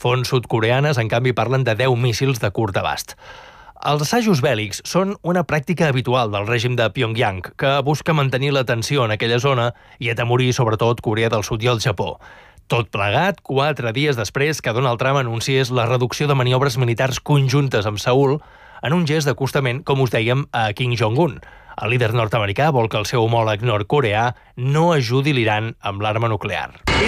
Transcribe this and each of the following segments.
Fonts sud-coreanes, en canvi, parlen de 10 míssils de curt abast. Els assajos bèl·lics són una pràctica habitual del règim de Pyongyang, que busca mantenir la tensió en aquella zona i atemorir sobretot Corea del Sud i el Japó. Tot plegat, 4 dies després que Donald Trump anunciés la reducció de maniobres militars conjuntes amb Seül en un gest d'acostament, com us dèiem, a Kim Jong-un. El líder nord-americà vol que el seu homòleg nord-coreà no ajudi l'Iran amb l'arma nuclear.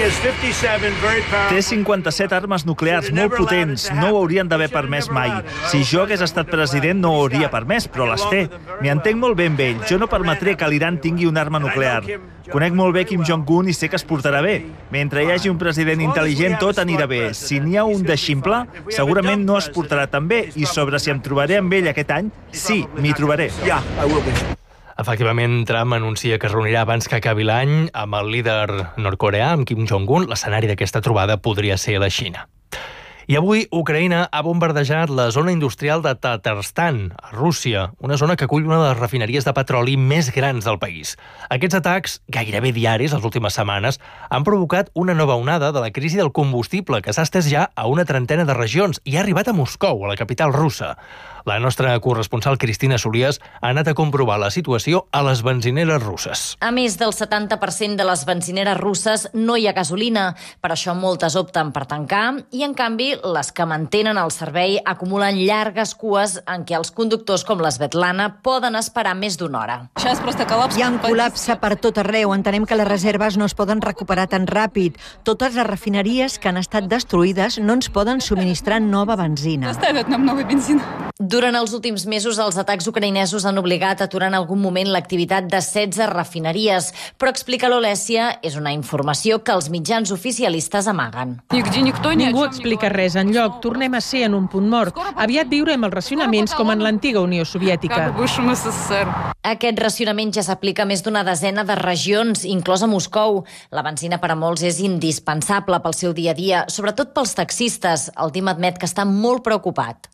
Té 57 armes nuclears molt potents. No ho haurien d'haver permès mai. Si jo hagués estat president no ho hauria permès, però les té. M'hi entenc molt bé amb ell. Jo no permetré que l'Iran tingui una arma nuclear. Conec molt bé Kim Jong-un i sé que es portarà bé. Mentre hi hagi un president intel·ligent, tot anirà bé. Si n'hi ha un de ximple, segurament no es portarà tan bé. I sobre si em trobaré amb ell aquest any, sí, m'hi trobaré. Efectivament, Trump anuncia que es reunirà abans que acabi l'any amb el líder nord-coreà, amb Kim Jong-un. L'escenari d'aquesta trobada podria ser la Xina. I avui Ucraïna ha bombardejat la zona industrial de Tatarstan, a Rússia, una zona que acull una de les refineries de petroli més grans del país. Aquests atacs, gairebé diaris les últimes setmanes, han provocat una nova onada de la crisi del combustible que s'ha estès ja a una trentena de regions i ha arribat a Moscou, a la capital russa. La nostra corresponsal Cristina Solies ha anat a comprovar la situació a les benzineres russes. A més del 70% de les benzineres russes no hi ha gasolina. Per això moltes opten per tancar i, en canvi, les que mantenen el servei acumulen llargues cues en què els conductors com la Svetlana poden esperar més d'una hora. Hi ha un col·lapse per tot arreu. Entenem que les reserves no es poden recuperar tan ràpid. Totes les refineries que han estat destruïdes no ens poden subministrar nova benzina. Durant els últims mesos, els atacs ucraïnesos han obligat a aturar en algun moment l'activitat de 16 refineries, però explica l'Olèsia, és una informació que els mitjans oficialistes amaguen. Ningú explica res enlloc. Tornem a ser en un punt mort. Aviat viurem els racionaments com en l'antiga Unió Soviètica. Aquest racionament ja s'aplica a més d'una desena de regions, inclosa Moscou. La benzina per a molts és indispensable pel seu dia a dia, sobretot pels taxistes. El Tim admet que està molt preocupat.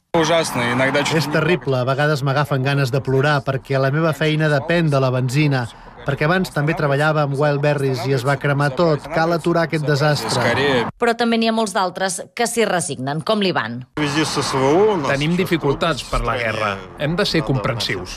És terrible, a vegades m'agafen ganes de plorar perquè la meva feina depèn de la benzina, perquè abans també treballava amb Wildberries i es va cremar tot. Cal aturar aquest desastre. Però també n'hi ha molts d'altres que s'hi resignen, com l'Ivan. Tenim dificultats per la guerra. Hem de ser comprensius.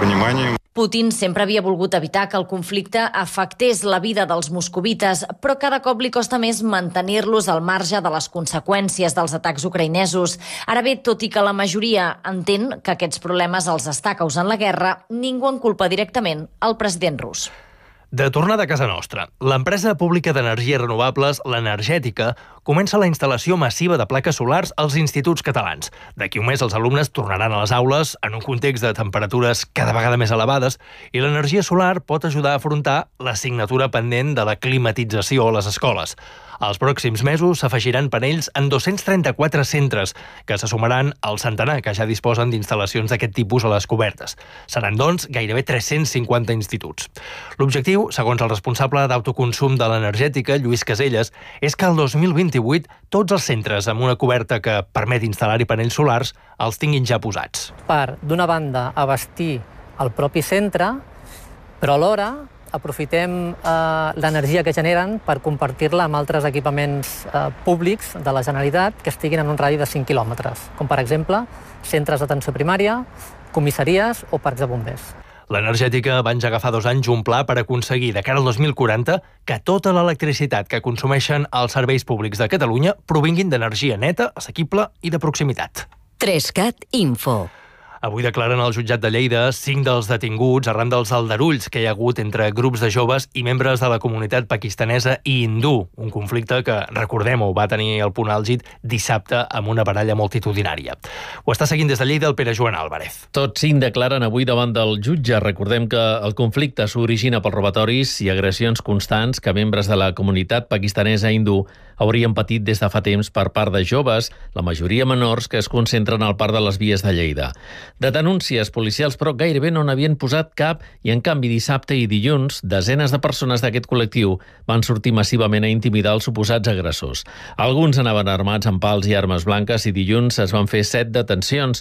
Putin sempre havia volgut evitar que el conflicte afectés la vida dels moscovites, però cada cop li costa més mantenir-los al marge de les conseqüències dels atacs ucraïnesos. Ara bé, tot i que la majoria entén que aquests problemes els està causant la guerra, ningú en culpa directament el president rus. De tornada a casa nostra, l'empresa pública d'energies renovables, l'Energètica, comença la instal·lació massiva de plaques solars als instituts catalans. D'aquí un mes els alumnes tornaran a les aules en un context de temperatures cada vegada més elevades i l'energia solar pot ajudar a afrontar l'assignatura pendent de la climatització a les escoles. Els pròxims mesos s'afegiran panells en 234 centres, que se sumaran al centenar que ja disposen d'instal·lacions d'aquest tipus a les cobertes. Seran, doncs, gairebé 350 instituts. L'objectiu, segons el responsable d'autoconsum de l'Energètica, Lluís Caselles, és que el 2028 tots els centres amb una coberta que permet instal·lar-hi panells solars els tinguin ja posats. Per, d'una banda, abastir el propi centre, però alhora aprofitem l'energia que generen per compartir-la amb altres equipaments públics de la Generalitat que estiguin en un radi de 5 quilòmetres, com per exemple centres d'atenció primària, comissaries o parcs de bombers. L'Energètica va engegar fa 2 anys un pla per aconseguir, de cara al 2040, que tota l'electricitat que consumeixen els serveis públics de Catalunya provinguin d'energia neta, assequible i de proximitat. 3CAT Info. Avui declaren al jutjat de Lleida 5 dels detinguts arran dels aldarulls que hi ha hagut entre grups de joves i membres de la comunitat pakistanesa i hindú, un conflicte que, recordem-ho, va tenir el punt àlgid dissabte amb una baralla multitudinària. Ho està seguint des de Lleida el Pere Joan Álvarez. Tots 5 declaren avui davant del jutge. Recordem que el conflicte s'origina pels robatoris i agressions constants que membres de la comunitat pakistanesa hindú haurien patit des de fa temps per part de joves, la majoria menors, que es concentren al parc de les Vies de Lleida. De denúncies policials, però, gairebé no n'havien posat cap i, en canvi, dissabte i dilluns, desenes de persones d'aquest col·lectiu van sortir massivament a intimidar els suposats agressors. Alguns anaven armats amb pals i armes blanques i dilluns es van fer 7 detencions.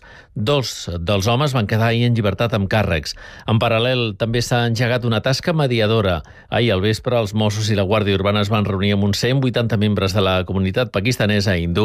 2 dels homes van quedar ahir en llibertat amb càrrecs. En paral·lel, també s'ha engegat una tasca mediadora. Ahir al vespre, els Mossos i la Guàrdia Urbana es van reunir amb uns 180 membres de la comunitat pakistanesa hindú